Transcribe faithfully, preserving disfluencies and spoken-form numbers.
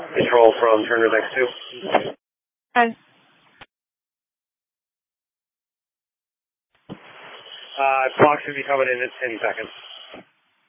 Control from Turner X two. Hi. Uh, clock should be coming in at ten seconds.